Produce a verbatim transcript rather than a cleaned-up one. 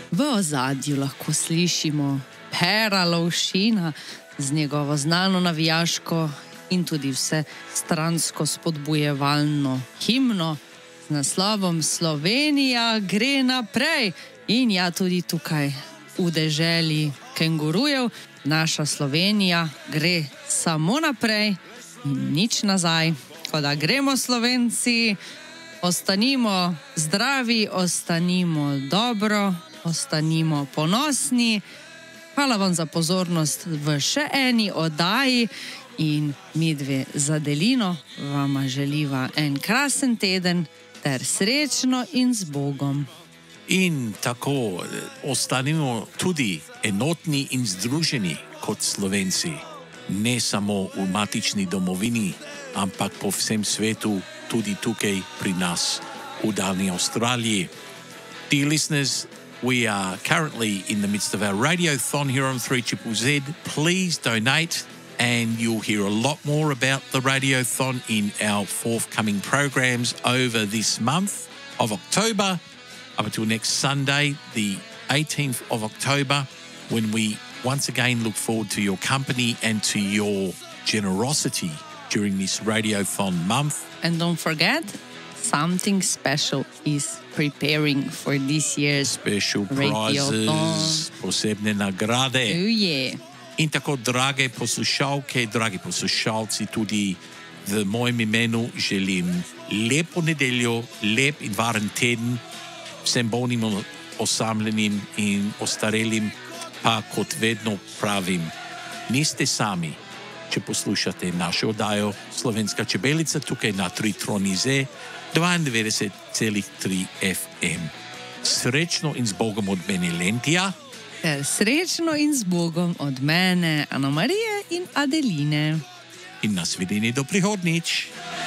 V ozadju lahko slišimo Pera Lovšina z njegovo znano navijaško in tudi vse stransko spodbujevalno himno z naslovom Slovenija gre naprej. In ja, tudi tukaj v deželi kengurujev naša Slovenija gre samo naprej in nič nazaj. Tako da gremo Slovenci, ostanimo zdravi, ostanimo dobro, ostanimo ponosni. Hvala vam za pozornost v še eni oddaji in mi dve za Delino vama želiva en krasen teden ter srečno in z Bogom. In tako ostanimo tudi enotni in združeni kot Slovenci, ne samo v matični domovini, ampak po vsem svetu, tudi tukaj pri nas v daljni Avstraliji. Dear listeners, we are currently in the midst of our radiothon here on three Z Z Z. Please donate and you'll hear a lot more about the radiothon in our forthcoming programs over this month of October up until next Sunday, the eighteenth of October, when we once again look forward to your company and to your generosity during this radiothon month. And don't forget, something special is preparing for this year's Special radiothon. prizes, posebne nagrade. Oh yeah. In tako, drage poslušalke, dragi poslušalci, tudi v mojem imenu želim lepo nedeljo, lep in varen teden, vsem bolnim, osamljenim in ostarelim, pa kot vedno pravim, niste sami, če poslušate našo oddajo Slovenska čebelica tukaj na Tritronize dvaindevetdeset celih tri F M. Srečno in z Bogom od mene, Lentija. Ter srečno in z Bogom od mene, Ana Marije in Adeline. In nasvidenje do prihodnjič.